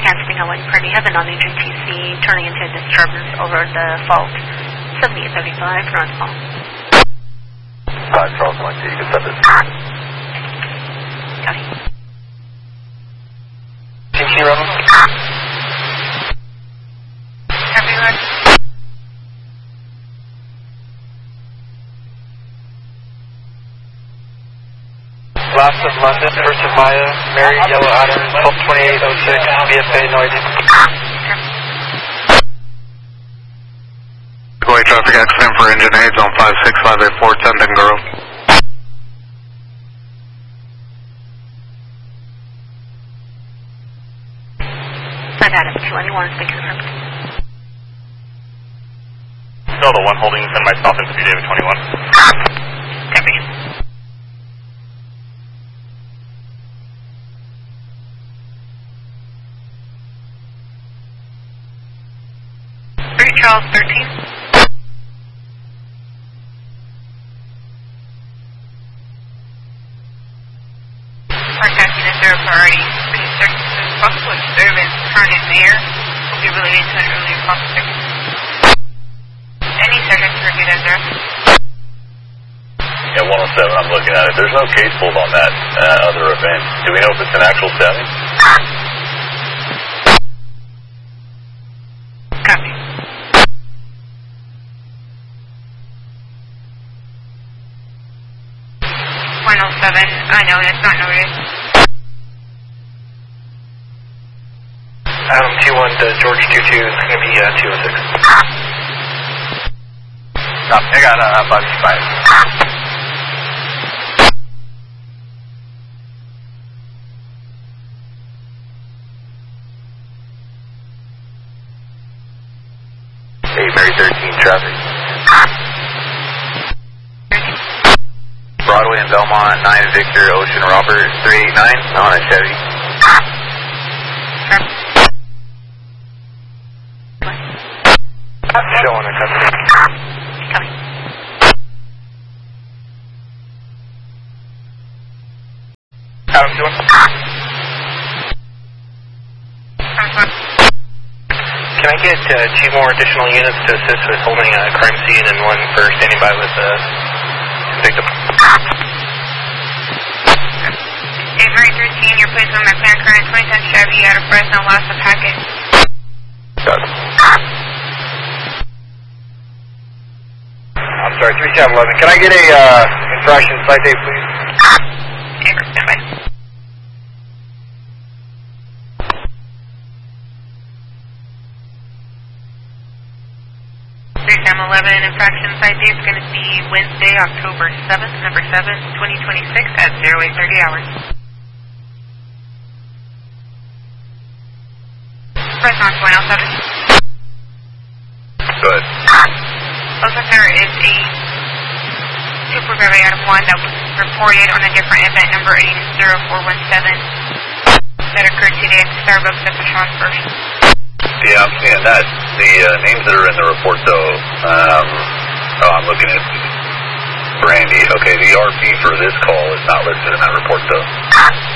canceling a 1 Prairie Heaven on Agent TC, turning into a disturbance over the fault. 7875, North Fall. 5 Charles 1, you can set this. Copy. TC Rebel. Everyone. Last of London, First of Maya, Mary, Yellow Otter, 122806, BFA, no ID. Going traffic accident for engine aids on 56584, 10th and Grove. I've had it, 291, speak confirmed. Still the one holding send my stop into David 21. Copy. Charles 13. Forecasting is 0 priority. Possible disturbance current in the air will be related to an earlier conflict. Any subject to review that 0. Yeah, 107, I'm looking at it. There's no case pulled on that other event. Do we know if it's an actual setting? Copy. 107, I know it's not noted. Adam T1 to George 22, it's going to be 206. Stop, I got bus 5. Hey, Mary 13, traffic. Broadway and Belmont, 9 Victor, Ocean Robert, 389, on a Chevy. Showing a company. Copy. Adam doing? Can I get 2 more additional units to assist with holding a crime scene and 1 for standing by with the victim? Mary 13, your place on McLaren current 2010 Chevy out of Fresno, lost the packet. Got it. I'm sorry, 3711. Can I get a infraction site date, please? Amber, stand by. Infraction site date is going to be Wednesday, October 7th, number 7, 2026 at 0830 hours. Fresno 107. Good. Officer is a Super Bravo out of 1 that was reported on a different event number 80417 that occurred today at the Starbucks at the Sean First. Yeah, I'm seeing that. The names that are in the report, though, I'm looking at Brandy. Okay, the RP for this call is not listed in that report, though.